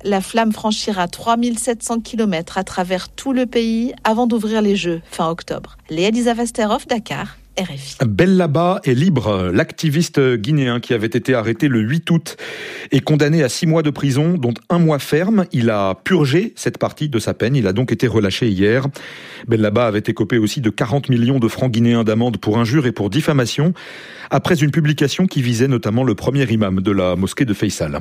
la flamme franchira 3700 km à travers tout le pays avant d'ouvrir les Jeux fin octobre. Léa Vasterov, Dakar. RFI. Bellaba est libre. L'activiste guinéen qui avait été arrêté le 8 août est condamné à 6 mois de prison, dont 1 mois ferme. Il a purgé cette partie de sa peine. Il a donc été relâché hier. Bellaba avait écopé aussi de 40 millions de francs guinéens d'amende pour injure et pour diffamation, après une publication qui visait notamment le premier imam de la mosquée de Faisal.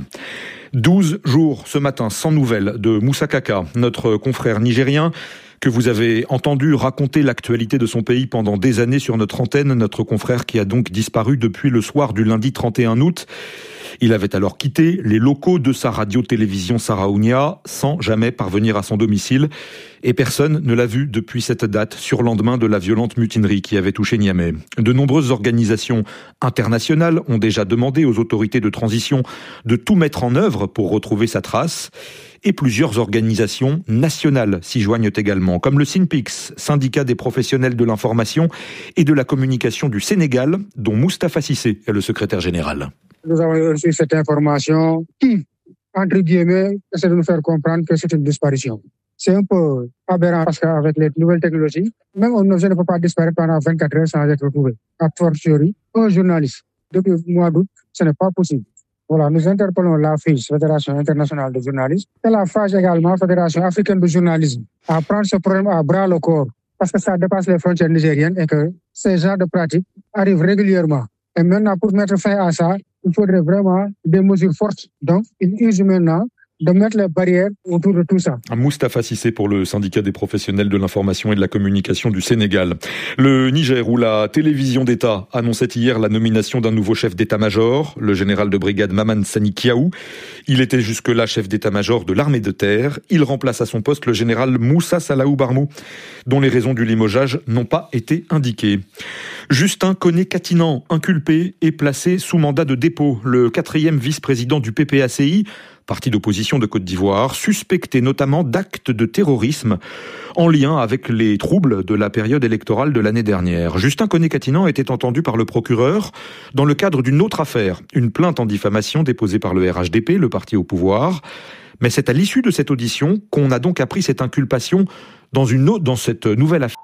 12 jours ce matin sans nouvelles de Moussa Kaka, notre confrère nigérien, que vous avez entendu raconter l'actualité de son pays pendant des années sur notre antenne, notre confrère qui a donc disparu depuis le soir du lundi 31 août. Il avait alors quitté les locaux de sa radio-télévision Saraounia sans jamais parvenir à son domicile et personne ne l'a vu depuis cette date, surlendemain de la violente mutinerie qui avait touché Niamey. De nombreuses organisations internationales ont déjà demandé aux autorités de transition de tout mettre en œuvre pour retrouver sa trace. Et plusieurs organisations nationales s'y joignent également, comme le SYNPICS, syndicat des professionnels de l'information et de la communication du Sénégal, dont Moustapha Cissé est le secrétaire général. Nous avons reçu cette information qui, entre guillemets, essaie de nous faire comprendre que c'est une disparition. C'est un peu aberrant parce qu'avec les nouvelles technologies, même un objet ne peut pas disparaître pendant 24 heures sans être retrouvé. A fortiori, un journaliste, depuis le mois d'août, ce n'est pas possible. Voilà, nous interpellons la FIJ, Fédération internationale de journalisme, et la FAJ également, Fédération africaine de journalisme, à prendre ce problème à bras le corps, parce que ça dépasse les frontières nigériennes et que ces genres de pratiques arrivent régulièrement. Et maintenant, pour mettre fin à ça, il faudrait vraiment des mesures fortes. Donc, il urge maintenant de mettre les barrières autour de tout ça. Moustapha Cissé pour le syndicat des professionnels de l'information et de la communication du Sénégal. Le Niger, où la télévision d'État annonçait hier la nomination d'un nouveau chef d'état-major, le général de brigade Maman Sani Kiaou. Il était jusque-là chef d'état-major de l'armée de terre. Il remplace à son poste le général Moussa Salaou Barmou, dont les raisons du limogeage n'ont pas été indiquées. Justin Koné-Katinan, inculpé et placé sous mandat de dépôt. Le 4e vice-président du PPACI, parti d'opposition de Côte d'Ivoire, suspecté notamment d'actes de terrorisme en lien avec les troubles de la période électorale de l'année dernière. Justin Koné-Katinan était entendu par le procureur dans le cadre d'une autre affaire, une plainte en diffamation déposée par le RHDP, le parti au pouvoir. Mais c'est à l'issue de cette audition qu'on a donc appris cette inculpation dans cette nouvelle affaire.